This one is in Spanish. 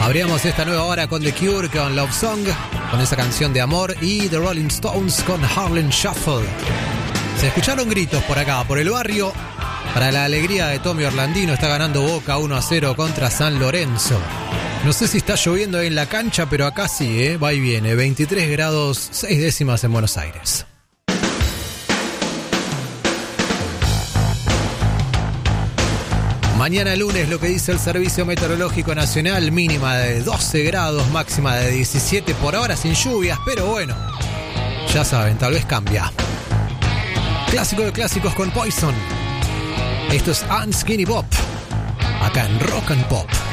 Abríamos esta nueva hora con The Cure, con Love Song, con esa canción de amor, y The Rolling Stones con Harlem Shuffle. Se escucharon gritos por acá, por el barrio. Para la alegría de Tommy Orlandino, está ganando Boca 1-0 contra San Lorenzo. No sé si está lloviendo ahí en la cancha, pero acá sí, va y viene. 23 grados 6 décimas en Buenos Aires. Mañana lunes, lo que dice el Servicio Meteorológico Nacional, mínima de 12 grados, máxima de 17, por ahora sin lluvias, pero bueno, ya saben, tal vez cambia. Clásico de clásicos con Poison. Esto es Unskinny Bop, acá en Rock and Pop.